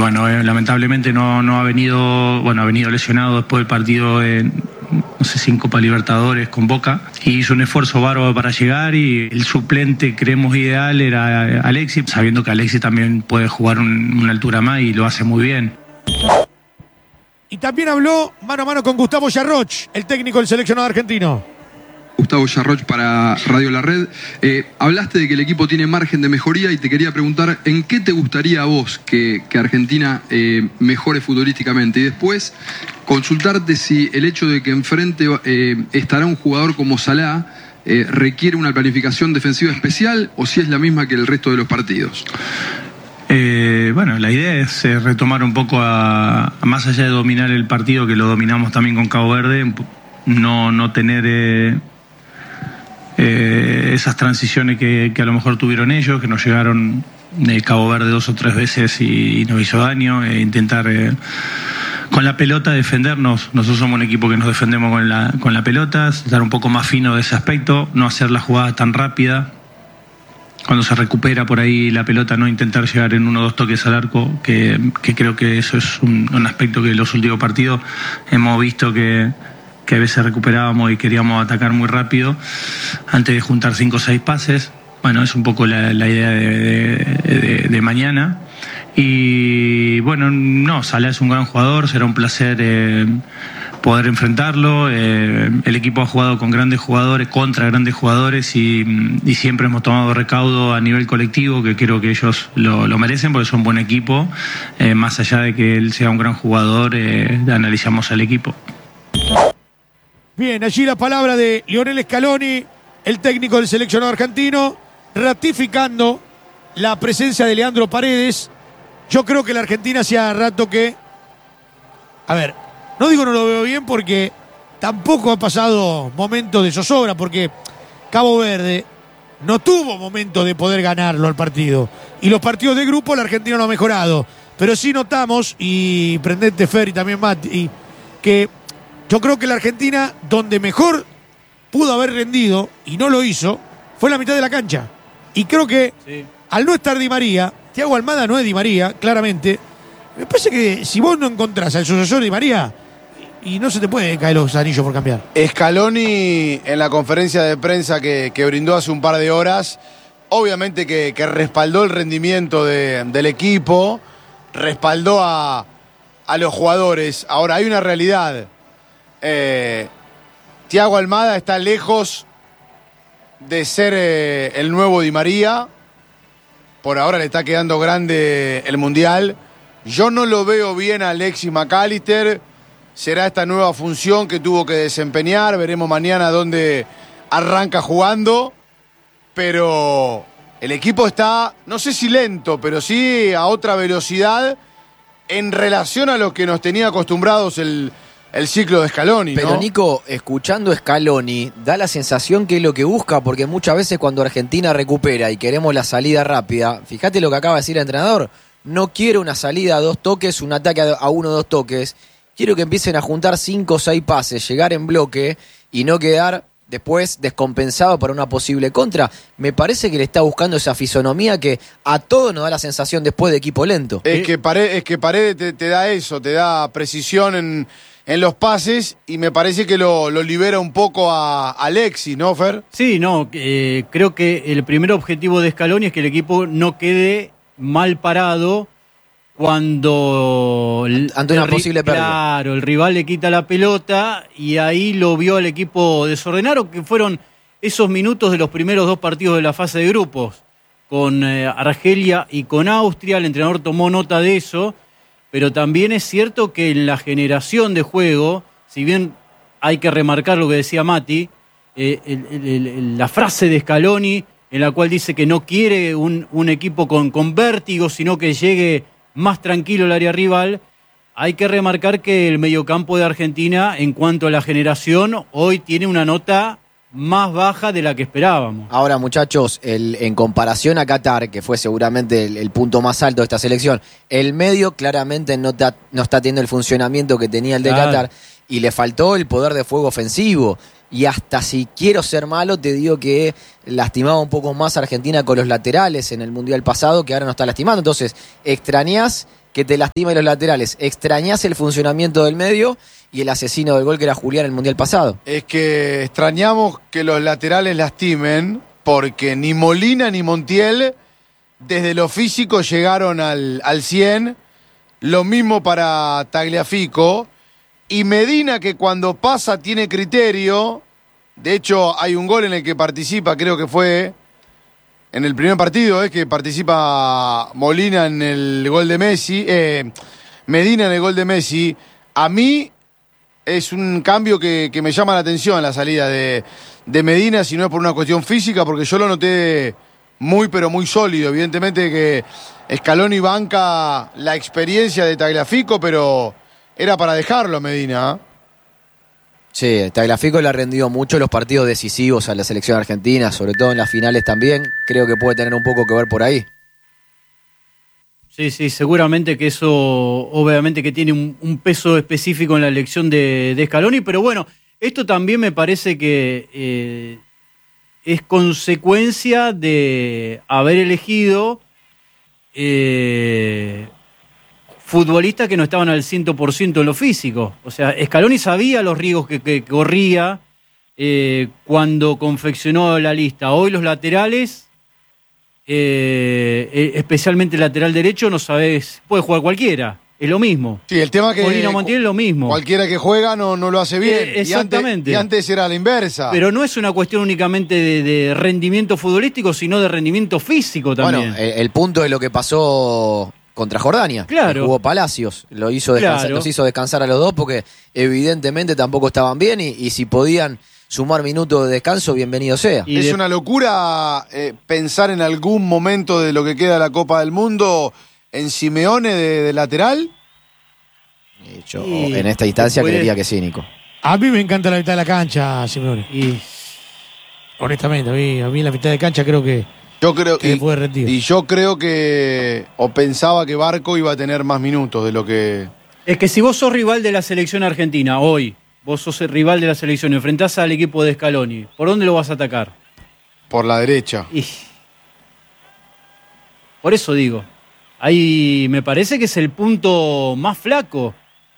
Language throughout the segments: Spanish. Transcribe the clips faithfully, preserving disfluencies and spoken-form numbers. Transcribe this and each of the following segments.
bueno, eh, lamentablemente no, no ha venido, bueno, ha venido lesionado después del partido en, no sé si en Copa Libertadores con Boca, y hizo un esfuerzo bárbaro para llegar, y el suplente creemos ideal era Alexis, sabiendo que Alexis también puede jugar un, una altura más y lo hace muy bien. Y también habló mano a mano con Gustavo Yarroch, el técnico del seleccionado argentino. Gustavo Yarroch para Radio La Red. Eh, hablaste de que el equipo tiene margen de mejoría y te quería preguntar ¿en qué te gustaría a vos que, que Argentina eh, mejore futbolísticamente? Y después consultarte si el hecho de que enfrente eh, estará un jugador como Salah eh, requiere una planificación defensiva especial o si es la misma que el resto de los partidos. Eh, bueno, la idea es eh, retomar un poco a, a más allá de dominar el partido, que lo dominamos también con Cabo Verde, no, no tener eh, eh, esas transiciones que, que a lo mejor tuvieron ellos, que nos llegaron de Cabo Verde dos o tres veces y, y nos hizo daño, e intentar eh, con la pelota defendernos. Nosotros somos un equipo que nos defendemos con la, con la pelota, estar un poco más fino de ese aspecto, no hacer la jugada tan rápida. Cuando se recupera por ahí la pelota, no intentar llegar en uno o dos toques al arco, que, que creo que eso es un, un aspecto que en los últimos partidos hemos visto que, que a veces recuperábamos y queríamos atacar muy rápido antes de juntar cinco o seis pases. Bueno, es un poco la, la idea de, de, de, de mañana. Y bueno, no, Salah es un gran jugador, será un placer eh, poder enfrentarlo. Eh, el equipo ha jugado con grandes jugadores, contra grandes jugadores, y, y siempre hemos tomado recaudo a nivel colectivo, que creo que ellos lo, lo merecen porque son un buen equipo. Eh, más allá de que él sea un gran jugador, eh, analizamos al equipo. Bien, allí la palabra de Lionel Scaloni, el técnico del seleccionado argentino, ratificando la presencia de Leandro Paredes. Yo creo que la Argentina hacía rato que... A ver, no digo no lo veo bien porque tampoco ha pasado momentos de zozobra, porque Cabo Verde no tuvo momento de poder ganarlo al partido. Y los partidos de grupo la Argentina no ha mejorado. Pero sí notamos, y prendete Fer y también Mati, que yo creo que la Argentina, donde mejor pudo haber rendido, y no lo hizo, fue en la mitad de la cancha. Y creo que sí, al no estar Di María, Thiago Almada no es Di María, claramente. Me parece que si vos no encontrás al sucesor de Di María, y no se te puede caer los anillos por cambiar. Scaloni, en la conferencia de prensa que, que brindó hace un par de horas, obviamente que, que respaldó el rendimiento de, del equipo, respaldó a, a los jugadores. Ahora, hay una realidad. Eh, Thiago Almada está lejos de ser eh, el nuevo Di María. Por ahora le está quedando grande el Mundial. Yo no lo veo bien a Alexis McAllister. Será esta nueva función que tuvo que desempeñar. Veremos mañana dónde arranca jugando. Pero el equipo está, no sé si lento, pero sí a otra velocidad en relación a lo que nos tenía acostumbrados el, el ciclo de Scaloni, ¿no? Pero Nico, escuchando Scaloni, da la sensación que es lo que busca, porque muchas veces cuando Argentina recupera y queremos la salida rápida, fíjate lo que acaba de decir el entrenador, no quiero una salida a dos toques, un ataque a uno o dos toques, quiero que empiecen a juntar cinco o seis pases, llegar en bloque y no quedar después descompensado para una posible contra. Me parece que le está buscando esa fisonomía que a todos nos da la sensación después de equipo lento. Es que Paredes, es que Paredes te, te da eso, te da precisión en, en los pases y me parece que lo, lo libera un poco a Alexis, ¿no, Fer? Sí, no, eh, creo que el primer objetivo de Scaloni es que el equipo no quede mal parado cuando ante una posible pérdida. Claro, el rival le quita la pelota y ahí lo vio al equipo desordenado, que fueron esos minutos de los primeros dos partidos de la fase de grupos con eh, Argelia y con Austria. El entrenador tomó nota de eso, pero también es cierto que en la generación de juego, si bien hay que remarcar lo que decía Mati, eh, el, el, el, la frase de Scaloni en la cual dice que no quiere un, un equipo con, con vértigo, sino que llegue más tranquilo el área rival. Hay que remarcar que el mediocampo de Argentina, en cuanto a la generación, hoy tiene una nota más baja de la que esperábamos. Ahora, muchachos, el, en comparación a Qatar, que fue seguramente el, el punto más alto de esta selección, el medio claramente no, ta, no está teniendo el funcionamiento que tenía el de claro. Qatar, y le faltó el poder de fuego ofensivo. Y hasta si quiero ser malo, te digo que lastimaba un poco más a Argentina con los laterales en el Mundial pasado, que ahora no está lastimando. Entonces, extrañás que te lastima los laterales. Extrañás el funcionamiento del medio y el asesino del gol que era Julián en el Mundial pasado. Es que extrañamos que los laterales lastimen, porque ni Molina ni Montiel desde lo físico llegaron al, al cien. Lo mismo para Tagliafico. Y Medina, que cuando pasa tiene criterio. De hecho, hay un gol en el que participa, creo que fue en el primer partido, es que participa Molina en el gol de Messi, eh, Medina en el gol de Messi. A mí es un cambio que, que me llama la atención, la salida de, de Medina, si no es por una cuestión física, porque yo lo noté muy, pero muy sólido. Evidentemente que Scaloni banca la experiencia de Tagliafico, pero era para dejarlo Medina. Sí, Tagliafico le ha rendido mucho los partidos decisivos a la selección argentina, sobre todo en las finales también. Creo que puede tener un poco que ver por ahí. Sí, sí, seguramente que eso, obviamente que tiene un, un peso específico en la elección de, de Scaloni, pero bueno, esto también me parece que eh, es consecuencia de haber elegido eh, futbolistas que no estaban al cien por ciento en lo físico. O sea, Scaloni sabía los riesgos que, que corría eh, cuando confeccionó la lista. Hoy los laterales... Eh, especialmente el lateral derecho, no sabes, puede jugar cualquiera, es lo mismo. Sí, el tema que Molina Montiel es lo mismo. Cualquiera que juega no, no lo hace bien. Eh, exactamente. Y antes, y antes era la inversa. Pero no es una cuestión únicamente de, de rendimiento futbolístico, sino de rendimiento físico también. Bueno, el, el punto de lo que pasó contra Jordania. Claro. Jugó Palacios, lo hizo descansar, Claro. los hizo descansar a los dos porque evidentemente tampoco estaban bien y, y si podían sumar minutos de descanso, bienvenido sea. Y es de- una locura eh, pensar en algún momento de lo que queda de la Copa del Mundo en Simeone de, de lateral. Y yo Y- en esta instancia puede- creería que sí, Nico. A mí me encanta la mitad de la cancha, Simeone. y Honestamente, a mí, a mí la mitad de cancha creo que, Yo creo que y, puede rendir. y yo creo que o pensaba que Barco iba a tener más minutos de lo que es que si vos sos rival de la selección argentina hoy, vos sos el rival de la selección, enfrentás al equipo de Scaloni, ¿por dónde lo vas a atacar? por la derecha. Y por eso digo, ahí me parece que es el punto más flaco.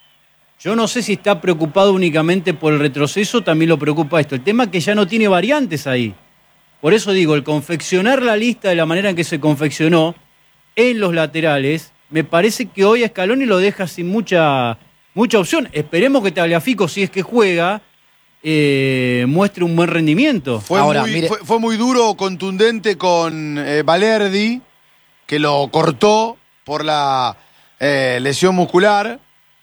Yo no sé si está preocupado únicamente por el retroceso, también lo preocupa esto. El tema es que ya no tiene variantes ahí. Por eso digo, el confeccionar la lista de la manera en que se confeccionó en los laterales, me parece que hoy a Scaloni lo deja sin mucha, mucha opción. Esperemos que Tagliafico, si es que juega, eh, muestre un buen rendimiento. Fue, Ahora, muy, mire- fue, fue muy duro, contundente con eh, Valerdi, que lo cortó por la eh, lesión muscular,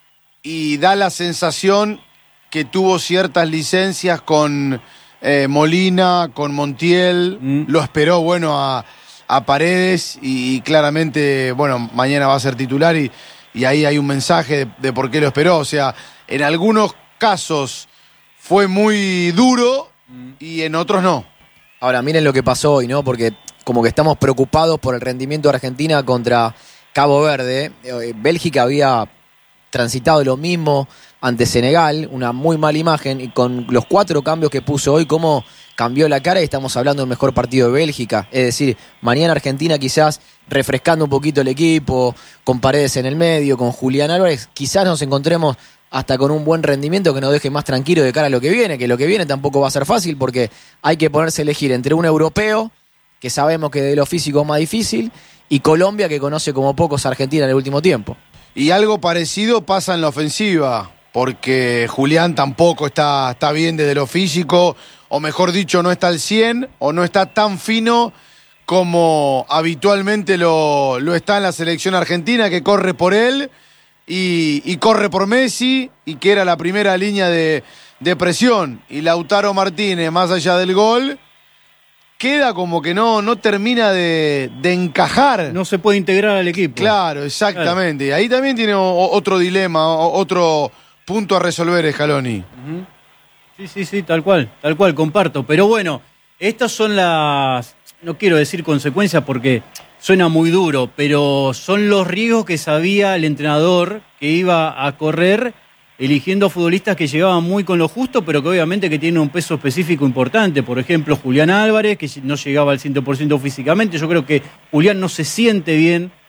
y da la sensación que tuvo ciertas licencias con eh, Molina, con Montiel, Mm. lo esperó, bueno, a, a Paredes, y, y claramente, bueno, mañana va a ser titular, y, y ahí hay un mensaje de, de por qué lo esperó. O sea, en algunos casos fue muy duro y en otros no. Ahora, miren lo que pasó hoy, ¿no? Porque como que estamos preocupados por el rendimiento de Argentina contra Cabo Verde. Eh, Bélgica había transitado lo mismo ante Senegal, una muy mala imagen, y con los cuatro cambios que puso hoy, cómo cambió la cara, y estamos hablando del mejor partido de Bélgica. Es decir, mañana Argentina quizás refrescando un poquito el equipo, con Paredes en el medio, con Julián Álvarez, quizás nos encontremos hasta con un buen rendimiento que nos deje más tranquilo de cara a lo que viene, que lo que viene tampoco va a ser fácil porque hay que ponerse a elegir entre un europeo, que sabemos que de lo físico es más difícil, y Colombia, que conoce como pocos a Argentina en el último tiempo. Y algo parecido pasa en la ofensiva, porque Julián tampoco está, está bien desde lo físico, o mejor dicho, no está al cien, o no está tan fino como habitualmente lo, lo está en la selección argentina, que corre por él y, y corre por Messi, y que era la primera línea de, de presión. Y Lautaro Martínez, más allá del gol, queda como que no, no termina de, de encajar. No se puede integrar al equipo. Claro, exactamente. Y ahí también tiene o- otro dilema, o- otro punto a resolver Scaloni. Ujú. Sí, sí, sí, tal cual, tal cual, comparto. Pero bueno, estas son las, no quiero decir consecuencias porque suena muy duro, pero son los riesgos que sabía el entrenador que iba a correr eligiendo futbolistas que llegaban muy con lo justo, pero que obviamente que tienen un peso específico importante. Por ejemplo, Julián Álvarez, que no llegaba al cien por ciento físicamente. Yo creo que Julián no se siente bien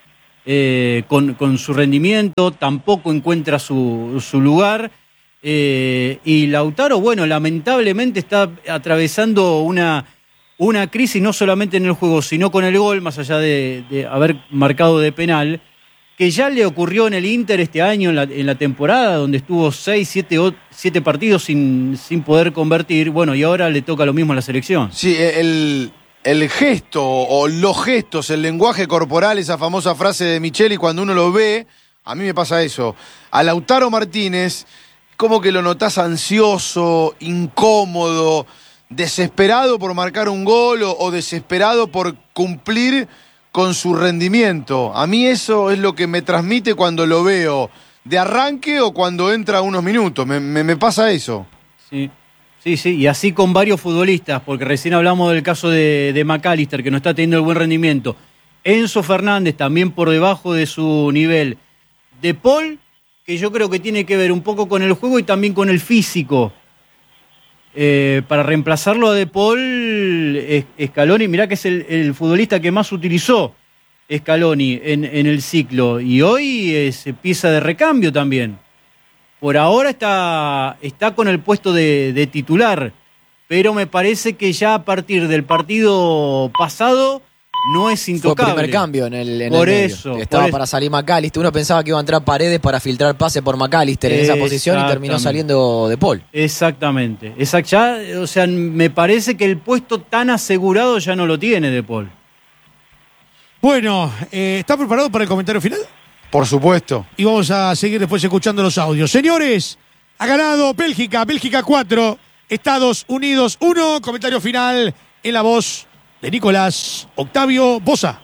eh, con, con su rendimiento, tampoco encuentra su, su lugar. Eh, y Lautaro, bueno, lamentablemente está atravesando una, una crisis no solamente en el juego, sino con el gol, más allá de, de haber marcado de penal, que ya le ocurrió en el Inter este año, en la, en la temporada, donde estuvo seis, siete, siete partidos sin, sin poder convertir. Bueno, y ahora le toca lo mismo a la selección. Sí, el, el gesto o los gestos, el lenguaje corporal, esa famosa frase de Micheli, cuando uno lo ve, a mí me pasa eso. A Lautaro Martínez, como que lo notás ansioso, incómodo, desesperado por marcar un gol o, o desesperado por cumplir con su rendimiento. A mí eso es lo que me transmite cuando lo veo de arranque o cuando entra unos minutos. Me, me, me pasa eso. Sí, sí, sí. Y así con varios futbolistas, porque recién hablamos del caso de, de McAllister, que no está teniendo el buen rendimiento. Enzo Fernández también por debajo de su nivel. De Paul, que yo creo que tiene que ver un poco con el juego y también con el físico. Eh, para reemplazarlo a De Paul, Scaloni, mirá que es el, el futbolista que más utilizó Scaloni en, en el ciclo, y hoy es pieza de recambio también. Por ahora está, está con el puesto de, de titular, pero me parece que ya a partir del partido pasado no es intocable. Fue primer cambio en el, en por el eso, medio. Estaba por para eso. salir McAllister. Uno pensaba que iba a entrar Paredes para filtrar pase por McAllister en esa posición y terminó saliendo De Paul. Exactamente. Exact, ya, o sea, me parece que el puesto tan asegurado ya no lo tiene De Paul. Bueno, eh, ¿está preparado para el comentario final? Por supuesto. Y vamos a seguir después escuchando los audios. Señores, ha ganado Bélgica, Bélgica cuatro, Estados Unidos uno. Comentario final en la voz de Nicolás Octavio Boza.